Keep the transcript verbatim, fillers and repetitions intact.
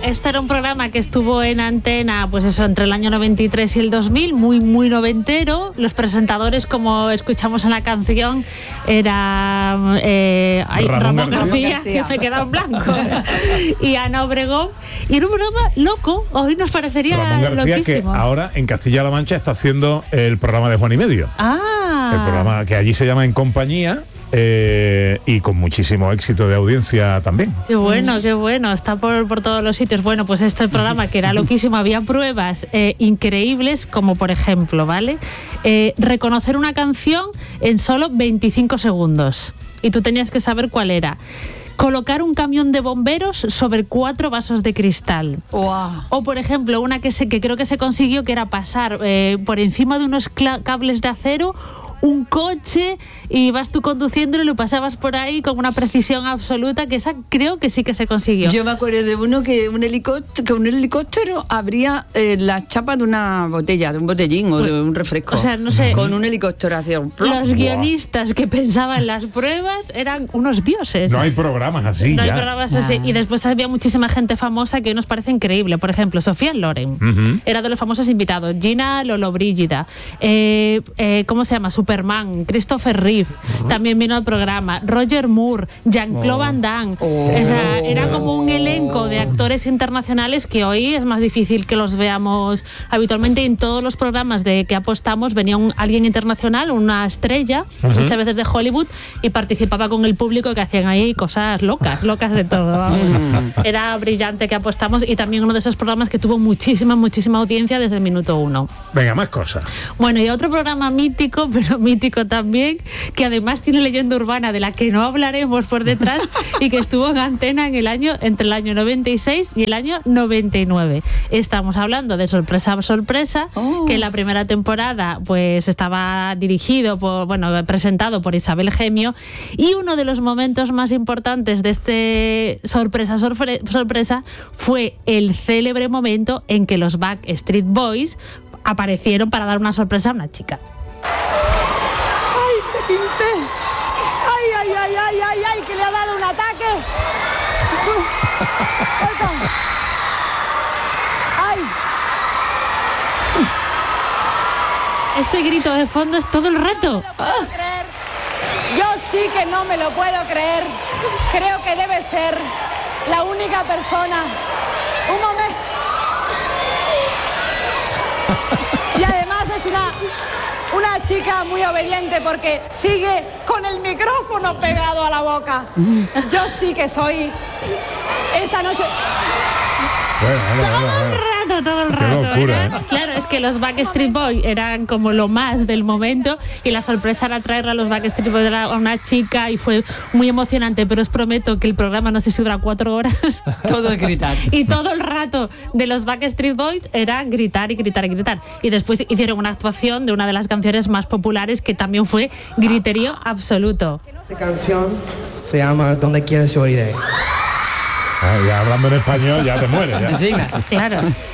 este era un programa que estuvo en antena, pues eso, entre el año noventa y tres y el dos mil, muy, muy noventero. Los presentadores, como escuchamos en la canción, era eh, ay, Ramón, Ramón García, García, que me queda en blanco, y Ana Obregón. Y era un programa loco, hoy nos parecería Ramón García, loquísimo. que ahora en Castilla-La Mancha está haciendo el programa de Juan y Medio. Ah. El programa que allí se llama En Compañía. Eh, y con muchísimo éxito de audiencia también. Qué bueno, qué bueno, está por, por todos los sitios. Bueno, pues este programa que era loquísimo, había pruebas eh, increíbles, como por ejemplo, ¿vale? Eh, reconocer una canción en solo veinticinco segundos. Y tú tenías que saber cuál era. Colocar un camión de bomberos sobre cuatro vasos de cristal. Wow. O, por ejemplo, una que, se, que creo que se consiguió, que era pasar eh, por encima de unos cables de acero un coche y vas tú conduciéndolo y lo pasabas por ahí con una precisión absoluta, que esa creo que sí que se consiguió. Yo me acuerdo de uno que un helicóptero, que un helicóptero abría eh, la chapa de una botella, de un botellín o de un refresco. O sea, no sé. Con un helicóptero hacia un plop. Los guionistas que pensaban las pruebas eran unos dioses. No hay programas así. No ya. hay programas así. Y después había muchísima gente famosa que hoy nos parece increíble. Por ejemplo, Sofía Loren. Uh-huh. Era de los famosos invitados. Gina Lollobrigida. Eh, eh, ¿Cómo se llama? Superman. Christopher Reeve. Uh-huh. También vino al programa. Roger Moore. Jean-Claude oh. Van Damme. Oh. O sea, era como un elenco de actores internacionales que hoy es más difícil que los veamos habitualmente. En todos los programas de que apostamos venía un, alguien internacional, una estrella, uh-huh. muchas veces de Hollywood, y participaba con el público, que hacían ahí cosas locas, locas de todo. Vamos. Era brillante que apostamos, y también uno de esos programas que tuvo muchísima, muchísima audiencia desde el minuto uno. Venga, más cosas. Bueno, y otro programa mítico, pero mítico también, que además tiene leyenda urbana de la que no hablaremos por detrás y que estuvo en antena en el año, entre el año noventa y seis y el año noventa y nueve. Estamos hablando de Sorpresa Sorpresa, oh. que en la primera temporada pues estaba dirigido por, bueno, presentado por Isabel Gemio, y uno de los momentos más importantes de este Sorpresa Sorpre- Sorpresa fue el célebre momento en que los Backstreet Boys aparecieron para dar una sorpresa a una chica. ¡Ay, te pinté! ¡Ay, ay, ay, ay, ay, ay! ¡Que le ha dado un ataque! ¡Ay! Este grito de fondo es todo el rato. Yo sí que no me lo puedo creer. Creo que debe ser la única persona. Un momento. Y además es una, una chica muy obediente porque sigue con el micrófono pegado a la boca. Yo sí que soy esta noche... Bueno, bueno, todo bueno, bueno. el rato, todo el Qué rato. locura, Era, ¿eh? Claro, es que los Backstreet Boys eran como lo más del momento, y la sorpresa era traerle a los Backstreet Boys a una chica, y fue muy emocionante. Pero os prometo que el programa, no sé si dura cuatro horas. Todo es gritar. Y todo el rato de los Backstreet Boys era gritar y gritar y gritar. Y después hicieron una actuación de una de las canciones más populares, que también fue griterío absoluto. Esta canción se llama Donde quieres yo iré. Ah, ya hablando en español ya te mueres. Ya. Venga. Claro.